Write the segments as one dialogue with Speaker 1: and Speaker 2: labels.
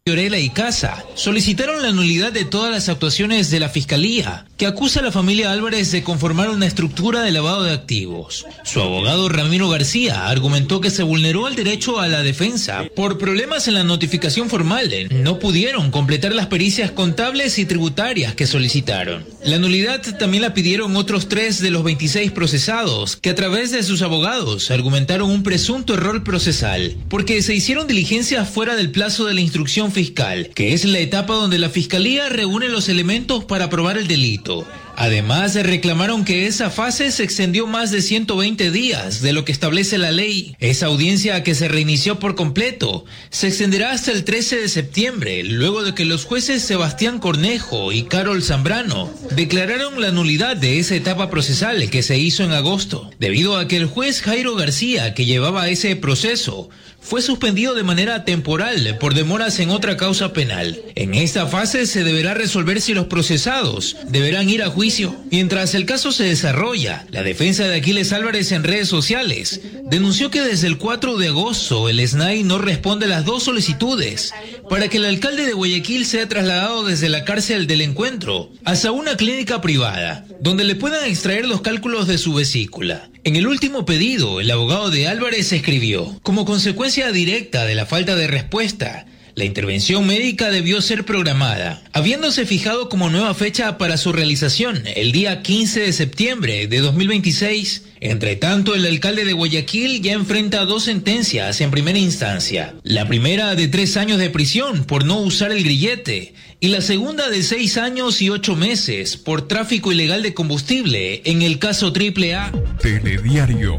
Speaker 1: Fiorella y Casa solicitaron la nulidad de todas las actuaciones de la Fiscalía, que acusa a la familia Álvarez de conformar una estructura de lavado de activos. Su abogado Ramiro García argumentó que se vulneró el derecho a la defensa por problemas en la notificación formal. No pudieron completar las pericias contables y tributarias que solicitaron. La nulidad también la pidieron otros 3 de los 26 procesados, que a través de sus abogados argumentaron un presunto error procesal, porque se hicieron diligencias fuera del plazo de la instrucción fiscal, que es la etapa donde la Fiscalía reúne los elementos para probar el delito. Además, reclamaron que esa fase se extendió más de 120 días de lo que establece la ley. Esa audiencia, que se reinició por completo, se extenderá hasta el 13 de septiembre, luego de que los jueces Sebastián Cornejo y Carol Zambrano declararon la nulidad de esa etapa procesal que se hizo en agosto, debido a que el juez Jairo García, que llevaba ese proceso, fue suspendido de manera temporal por demoras en otra causa penal. En esta fase se deberá resolver si los procesados deberán ir a juicio. Mientras el caso se desarrolla, la defensa de Aquiles Álvarez en redes sociales denunció que desde el 4 de agosto el SNAI no responde a las 2 solicitudes para que el alcalde de Guayaquil sea trasladado desde la cárcel del Encuentro hasta una clínica privada, donde le puedan extraer los cálculos de su vesícula. En el último pedido, el abogado de Álvarez escribió: como consecuencia directa de la falta de respuesta, la intervención médica debió ser programada, habiéndose fijado como nueva fecha para su realización el día 15 de septiembre de 2026. Entre tanto, el alcalde de Guayaquil ya enfrenta 2 sentencias en primera instancia. La primera de 3 años de prisión por no usar el grillete y la segunda de 6 años y 8 meses por tráfico ilegal de combustible en el caso AAA.
Speaker 2: Telediario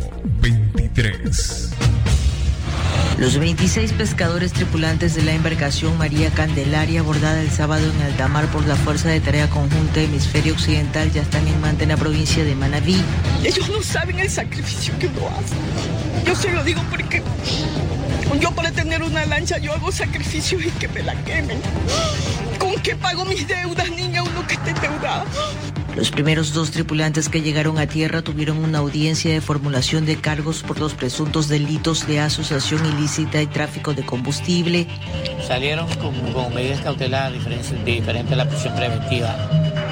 Speaker 2: 23.
Speaker 3: Los 26 pescadores tripulantes de la embarcación María Candelaria, abordada el sábado en alta mar por la Fuerza de Tarea Conjunta Hemisferio Occidental, ya están en Manta, en la provincia de Manabí.
Speaker 4: Ellos no saben el sacrificio que uno hace. Yo se lo digo porque yo, para tener una lancha, yo hago sacrificios y que me la quemen. ¿Con qué pago mis deudas, niña, uno que esté endeudada?
Speaker 3: Los primeros 2 tripulantes que llegaron a tierra tuvieron una audiencia de formulación de cargos por los presuntos delitos de asociación ilícita y tráfico de combustible.
Speaker 5: Salieron con medidas cautelares diferentes a la prisión preventiva.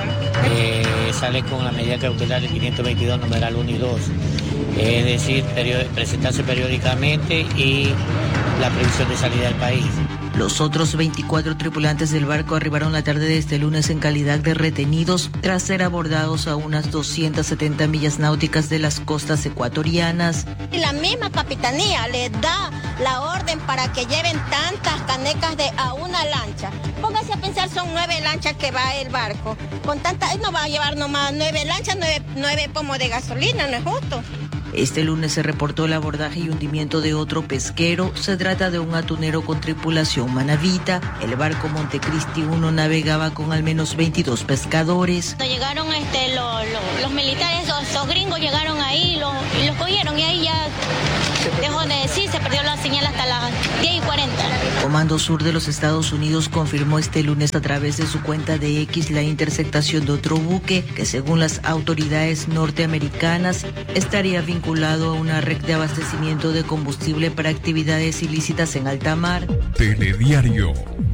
Speaker 5: Sale con la medida cautelar de 522, numeral 1 y 2. Es decir, presentarse periódicamente y la previsión de salida del país.
Speaker 3: Los otros 24 tripulantes del barco arribaron la tarde de este lunes en calidad de retenidos tras ser abordados a unas 270 millas náuticas de las costas ecuatorianas.
Speaker 6: La misma capitanía les da la orden para que lleven tantas canecas a una lancha. Póngase a pensar, son 9 lanchas que va el barco. Con tantas, no va a llevar nomás 9 lanchas, 9 pomos de gasolina, no es justo.
Speaker 3: Este lunes se reportó el abordaje y hundimiento de otro pesquero. Se trata de un atunero con tripulación manabita. El barco Montecristi 1 navegaba con al menos 22 pescadores.
Speaker 7: Cuando llegaron los militares, los gringos llegaron ahí y los cogieron, y ahí ya dejó de decir, se perdió la señal hasta las 10:40.
Speaker 3: Comando Sur de los Estados Unidos confirmó este lunes a través de su cuenta de X la interceptación de otro buque que, según las autoridades norteamericanas, estaría vinculado a una red de abastecimiento de combustible para actividades ilícitas en alta mar.
Speaker 2: Telediario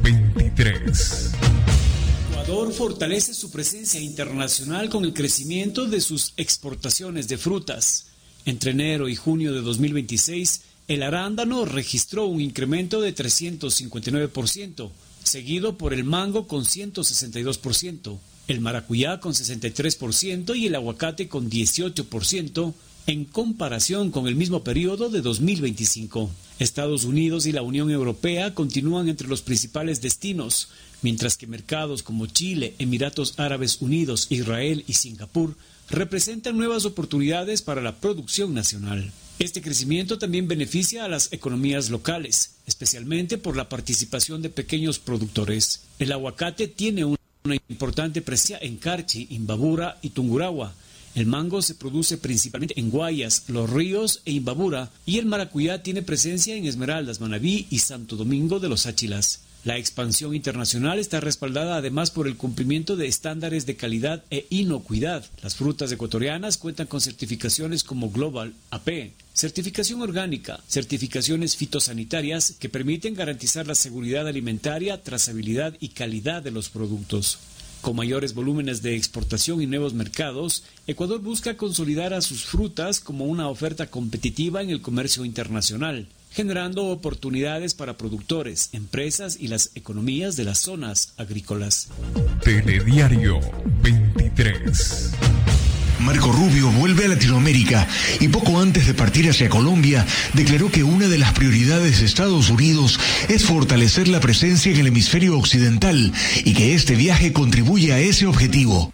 Speaker 2: 23.
Speaker 8: Ecuador fortalece su presencia internacional con el crecimiento de sus exportaciones de frutas. Entre enero y junio de 2026, el arándano registró un incremento de 359%, seguido por el mango con 162%, el maracuyá con 63% y el aguacate con 18%, en comparación con el mismo periodo de 2025. Estados Unidos y la Unión Europea continúan entre los principales destinos, mientras que mercados como Chile, Emiratos Árabes Unidos, Israel y Singapur representan nuevas oportunidades para la producción nacional. Este crecimiento también beneficia a las economías locales, especialmente por la participación de pequeños productores. El aguacate tiene una importante presencia en Carchi, Imbabura y Tungurahua, El mango se produce principalmente en Guayas, Los Ríos e Imbabura, y el maracuyá tiene presencia en Esmeraldas, Manabí y Santo Domingo de los Áchilas. La expansión internacional está respaldada además por el cumplimiento de estándares de calidad e inocuidad. Las frutas ecuatorianas cuentan con certificaciones como Global AP, certificación orgánica, certificaciones fitosanitarias que permiten garantizar la seguridad alimentaria, trazabilidad y calidad de los productos. Con mayores volúmenes de exportación y nuevos mercados, Ecuador busca consolidar a sus frutas como una oferta competitiva en el comercio internacional, generando oportunidades para productores, empresas y las economías de las zonas agrícolas.
Speaker 2: Telediario 23.
Speaker 9: Marco Rubio vuelve a Latinoamérica y poco antes de partir hacia Colombia declaró que una de las prioridades de Estados Unidos es fortalecer la presencia en el hemisferio occidental y que este viaje contribuye a ese objetivo.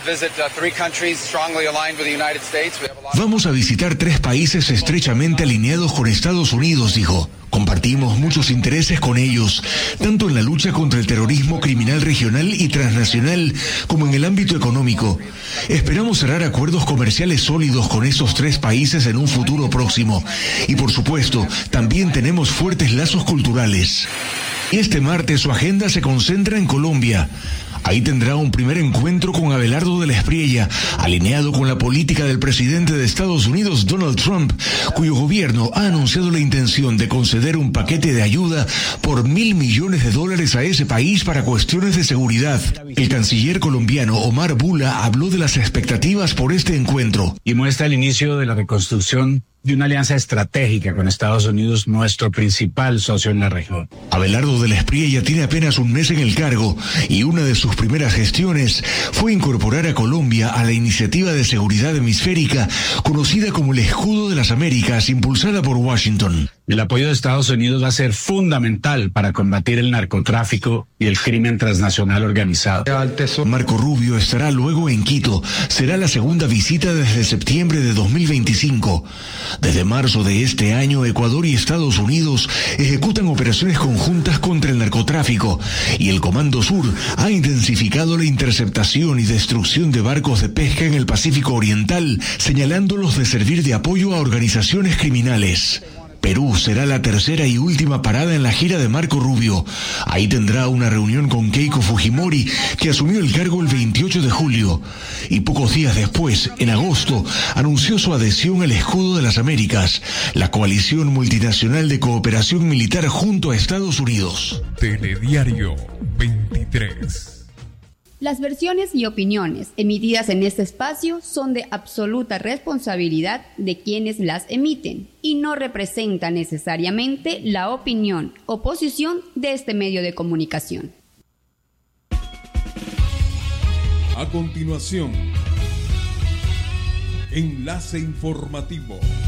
Speaker 9: Vamos a visitar 3 países estrechamente alineados con Estados Unidos, dijo. Compartimos muchos intereses con ellos, tanto en la lucha contra el terrorismo criminal regional y transnacional como en el ámbito económico. Esperamos cerrar acuerdos comerciales sólidos con esos 3 países en un futuro próximo. Y por supuesto, también tenemos fuertes lazos culturales. Este martes su agenda se concentra en Colombia. Ahí tendrá un primer encuentro con Abelardo de la Espriella, alineado con la política del presidente de Estados Unidos, Donald Trump, cuyo gobierno ha anunciado la intención de conceder un paquete de ayuda por $1.000 millones a ese país para cuestiones de seguridad. El canciller colombiano Omar Bula habló de las expectativas por este encuentro.
Speaker 10: Y muestra el inicio de la reconstrucción de una alianza estratégica con Estados Unidos, nuestro principal socio en la región.
Speaker 9: Abelardo de la Espriella tiene apenas un mes en el cargo y una de sus primeras gestiones fue incorporar a Colombia a la iniciativa de seguridad hemisférica conocida como el Escudo de las Américas, impulsada por Washington.
Speaker 10: El apoyo de Estados Unidos va a ser fundamental para combatir el narcotráfico y el crimen transnacional organizado.
Speaker 9: Marco Rubio estará luego en Quito. Será la segunda visita desde septiembre de 2025. Desde marzo de este año, Ecuador y Estados Unidos ejecutan operaciones conjuntas contra el narcotráfico y el Comando Sur ha intensificado la interceptación y destrucción de barcos de pesca en el Pacífico Oriental, señalándolos de servir de apoyo a organizaciones criminales. Perú será la tercera y última parada en la gira de Marco Rubio. Ahí tendrá una reunión con Keiko Fujimori, que asumió el cargo el 28 de julio. Y pocos días después, en agosto, anunció su adhesión al Escudo de las Américas, la coalición multinacional de cooperación militar junto a Estados Unidos.
Speaker 2: Telediario 23.
Speaker 11: Las versiones y opiniones emitidas en este espacio son de absoluta responsabilidad de quienes las emiten y no representan necesariamente la opinión o posición de este medio de comunicación.
Speaker 2: A continuación, enlace informativo.